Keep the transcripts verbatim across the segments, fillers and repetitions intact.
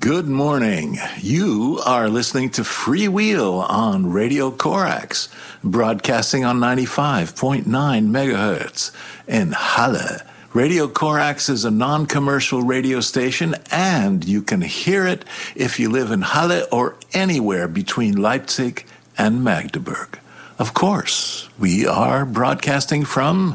Good morning. You are listening to Freewheel on Radio Corax, broadcasting on ninety-five point nine megahertz in Halle. Radio Corax is a non-commercial radio station, and you can hear it if you live in Halle or anywhere between Leipzig and Magdeburg. Of course, we are broadcasting from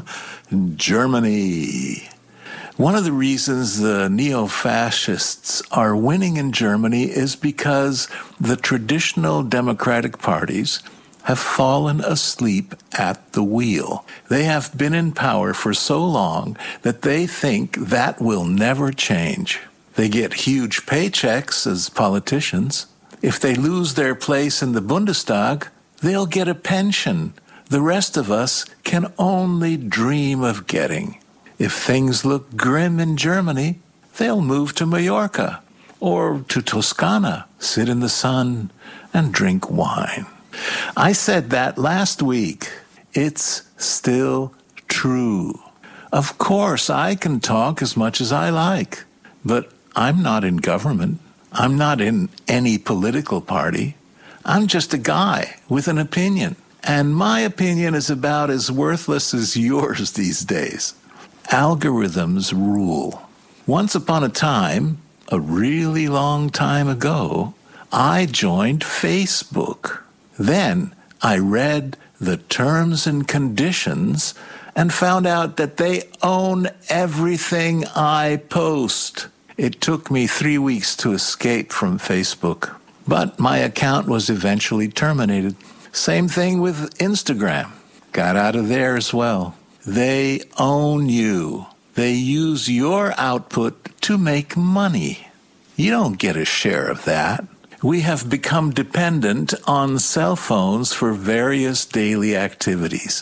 Germany. One of the reasons the neo-fascists are winning in Germany is because the traditional democratic parties have fallen asleep at the wheel. They have been in power for so long that they think that will never change. They get huge paychecks as politicians. If they lose their place in the Bundestag, they'll get a pension the rest of us can only dream of getting. If things look grim in Germany, they'll move to Mallorca or to Toscana, sit in the sun, and drink wine. I said that last week. It's still true. Of course, I can talk as much as I like, but I'm not in government. I'm not in any political party. I'm just a guy with an opinion, and my opinion is about as worthless as yours these days. Algorithms rule. Once upon a time, a really long time ago, I joined Facebook. Then I read the terms and conditions and found out that they own everything I post. It took me three weeks to escape from Facebook, but my account was eventually terminated. Same thing with Instagram. Got out of there as well. They own you. They use your output to make money. You don't get a share of that. We have become dependent on cell phones for various daily activities.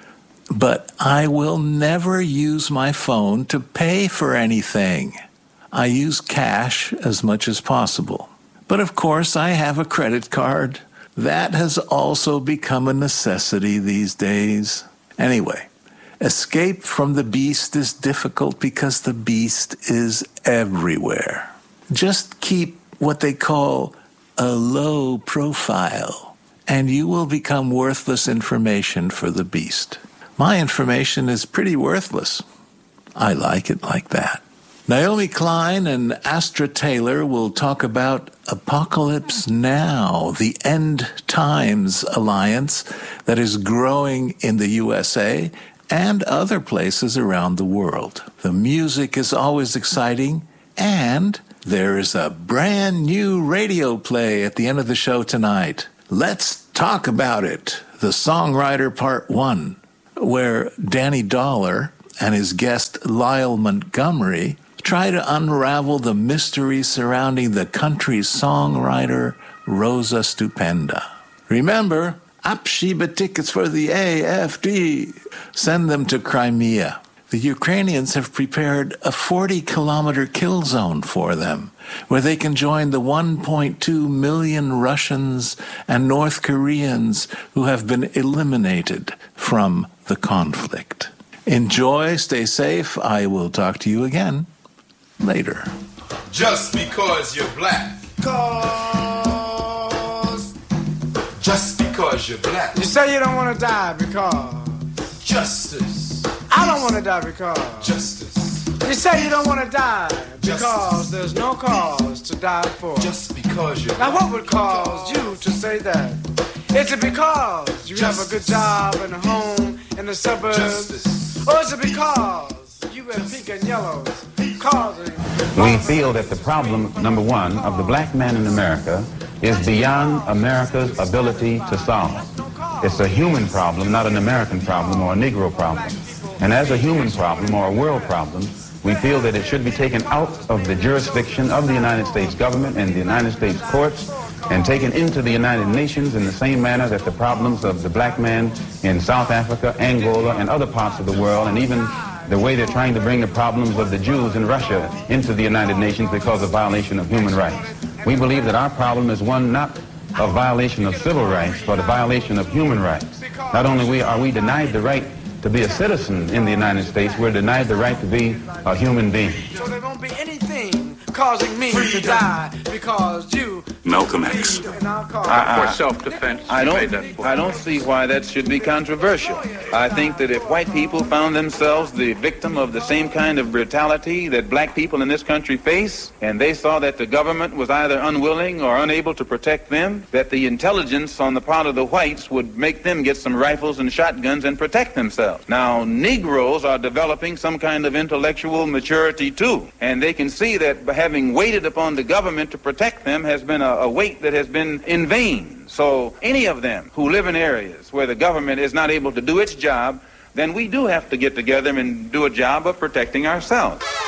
But I will never use my phone to pay for anything. I use cash as much as possible. But of course, I have a credit card. That has also become a necessity these days. Anyway, escape from the beast is difficult because the beast is everywhere. Just keep what they call a low profile, and you will become worthless information for the beast. My information is pretty worthless. I like it like that. Naomi Klein and Astra Taylor will talk about Apocalypse Now, the End Times alliance that is growing in the U S A and other places around the world. The music is always exciting, and there is a brand new radio play at the end of the show tonight. Let's talk about it. The Songwriter Part One, where Danny Dollar and his guest Lyle Montgomery try to unravel the mystery surrounding the country songwriter Rosa Stupenda. Remember, Abschiebe tickets for the A F D. Send them to Crimea. The Ukrainians have prepared a forty-kilometer kill zone for them, where they can join the one point two million Russians and North Koreans who have been eliminated from the conflict. Enjoy, stay safe. I will talk to you again later. Just because you're black. Cause. Just because you're black. You say you don't want to die because. Justice. I don't want to die because. Justice. You say you don't want to die because Justice. There's no cause to die for. Just because you're Now black. what would cause you to say that? Is it because you Justice. have a good job and a home in the suburbs? Justice. Or is it because you wear pink and yellows causing... We feel that the problem, number one, of the black man in America is beyond America's ability to solve. It's a human problem, not an American problem or a Negro problem. And as a human problem or a world problem, we feel that it should be taken out of the jurisdiction of the United States government and the United States courts and taken into the United Nations in the same manner that the problems of the black man in South Africa, Angola, and other parts of the world, and even the way they're trying to bring the problems of the Jews in Russia into the United Nations because of violation of human rights. We believe that our problem is one not of violation of civil rights, but a violation of human rights. Not only we are we denied the right to be a citizen in the United States, we're denied the right to be a human being. So there won't be anything causing me to die because you Malcolm X. and I'll call I, I, For self-defense. I you made don't, that point. I don't see why that should be controversial. I think that if white people found themselves the victim of the same kind of brutality that black people in this country face, and they saw that the government was either unwilling or unable to protect them, that the intelligence on the part of the whites would make them get some rifles and shotguns and protect themselves. Now, Negroes are developing some kind of intellectual maturity too, and they can see that having waited upon the government to protect them has been a, a wait that has been in vain. So any of them who live in areas where the government is not able to do its job, then we do have to get together and do a job of protecting ourselves.